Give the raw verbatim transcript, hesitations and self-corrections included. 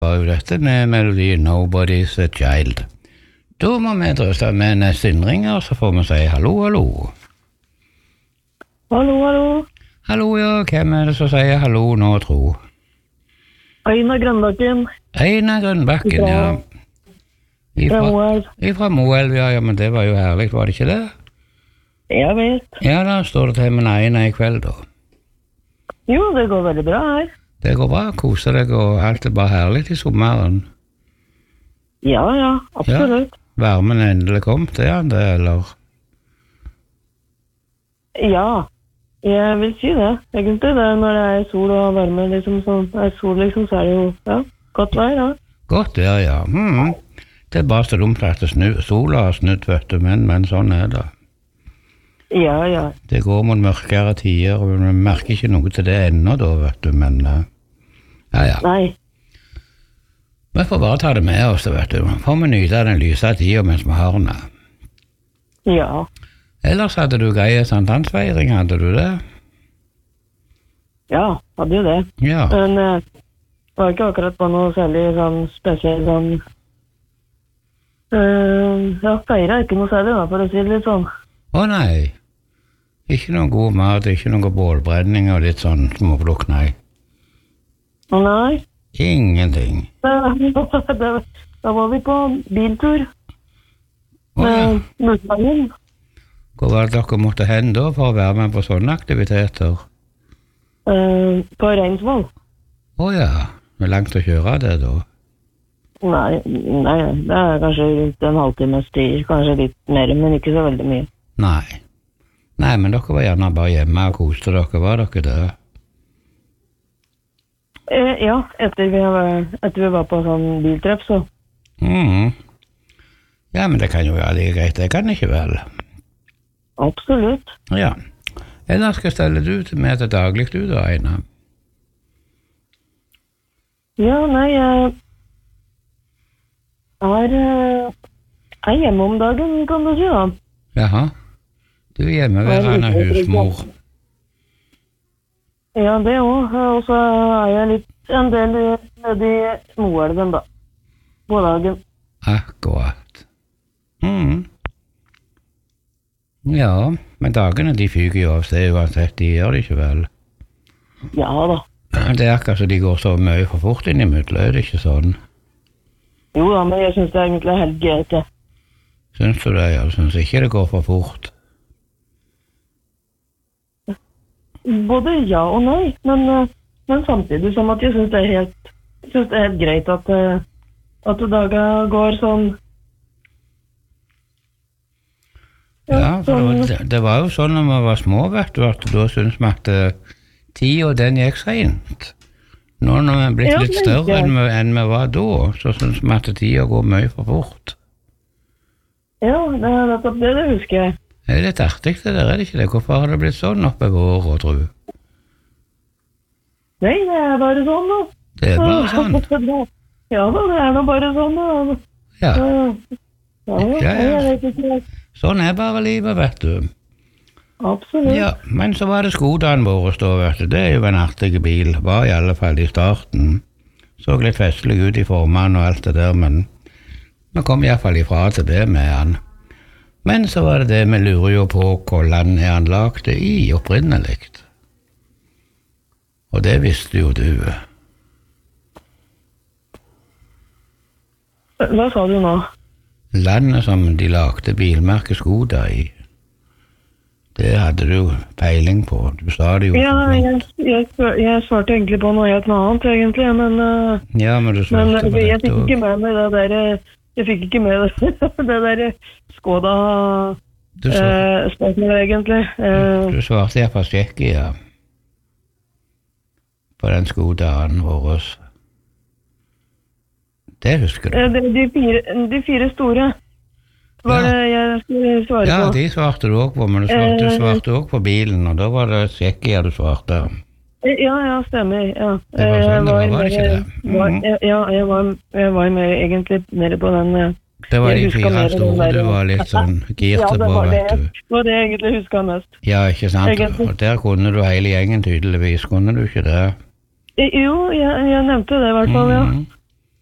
var jo dette med melodien Nobody's a Child. Da må vi drøste med neste innringer, så får vi si hallo, hallo. Hallo, hallo. Hallo, ja, hvem er det som sier hallo nå, tro? Einar Grønbakken. Einar Grønbakken, ja. Fra Moelv. Ifra Moelv, ja, ja, men det var jo herlig, var det ikke det? Jeg vet. Ja, da står det til med Einar i kveld, da. Jo, det går veldig bra her. Det går bra, koser deg, og alt er bare herlig i sommeren. Ja, ja, absolutt. Ja, varmen er endelig kommet, er han det, eller? Ja, jeg vil si det. Egentlig det, når det er sol og varme, liksom, sånn, er sol, liksom, så er det jo, ja, godt vær, ja. Godt, ja, ja. Mm. Det er bare så dumt at sola har snudd, vet du, men, men sånn er det. Ja, ja. Det går mot mørkere tider, og vi merker ikke noe til det ennå da, vet du, men uh, ja, ja. Nei. Vi får bare ta det med oss, vet du. Får vi nyte den lyse tida mens vi har den. Ja. Ellers hadde du greie sankthansfeiring, hadde du det? Ja, hadde jo det. Ja. Men uh, det var ikke akkurat på noe særlig sånn spesielt sånn Uh, ja, feiret ikke noe særlig da, for å si det litt sånn. Å nei, ikke noe god mat, ikke noe bålbrenning og litt sånn småplukk, nei. Å nei? Ingenting. Da, da, da var vi på biltur. Å ja. Med Mutlangen. Hvor var det dere måtte hen da for å være med på sånne aktiviteter? Uh, på Reinsvoll. Å ja, det er langt å kjøre det da. Nei, nei, det er kanskje rundt en halvtimes tid, kanskje litt mer, men ikke så veldig mye. Nei. Nei, men dere var gjerne bare hjemme og koste dere, var dere det? Eh, ja, etter vi, var, etter vi var på sånn biltreff, så. Mhm. Ja, men det kan jo være like greit, det kan ikke vel? Absolutt. Ja. Ellers skal stelle du til med til daglig du da, Einar? Ja, nei, jeg... Er, er hjemme om dagen, kan du si da. Jaha. Du er hjemmeværende husmor. Ja, det også. Og så er jeg litt en del nede i Moelven da. På dagen. Akkurat. Mhm. Ja, men dagene de fyger jo av sted uansett, de gjør det ikke vel? Ja da. Det er akkurat så de går så mye for fort inn i midten, er det ikke sånn? Jo da, men jeg synes det er egentlig helt greit, ja. Synes du det? Jeg synes ikke det går for fort. Både ja og nei, men, men samtidig som at jeg synes det er helt, synes det er helt greit at, at dagen går sånn. Ja, ja for sånn. Det, det var jo sånn når vi var små, vet du, at da synes vi at tida den gikk sent. Nå når vi er blitt ja, litt større enn vi, enn vi var da, så synes vi at tida går mye for fort. Ja, det er nettopp det, det husker jeg. Det er litt artig det der, er det ikke det? Hvorfor har det blitt sånn oppe i vår og tro? Nei, det er bare sånn da. Det er bare sånn? Ja, det er nå bare sånn da. Ja. Ja, ja, jeg vet ikke. Sånn er bare livet, vet du. Absolutt. Ja, men så var det Skodaen våre da, vet du. Det er jo en artig bil, var i alle fall i starten. Så litt festlig ut i formen og alt det der, men vi kom i hvert fall ifra til det med han. Men så var det det, vi lurer jo på hvor land er han lagt det i opprinnelig. Og det visste jo du. Hva sa du nå? Landet som de lagde bilmerket Skoda i. Det hadde du peiling på, du sa det jo. Ja, jeg, jeg, jeg svarte egentlig på noe helt annet, egentlig, men... Uh, ja, men du svarte men, på det. Jeg fikk ikke med meg det der, jeg fikk ikke med det, det der Skoda uh, spørsmålet, egentlig. Uh, du svarte jeg på Tsjekkia, ja. På den Skodaen vår. Det husker du. De, de, fire, de fire store. Var det jeg skulle svare ja, på? Ja, de svarte du også på, men du svarte, du svarte også på bilen, og da var det Tsjekkia du svarte. Ja, ja, stemmer, ja. Det var sånn det var, var det ikke det? Mm. Var, ja, jeg var, jeg var med, egentlig mer på den... Det var de fire store, du var litt sånn girte på, ja, vet du. Det var det jeg egentlig husket mest. Ja, ikke sant? Egentlig. Og der kunne du hele gjengen tydeligvis, kunne du ikke det? Jo, jeg, jeg nevnte det i hvert fall, ja. Mm.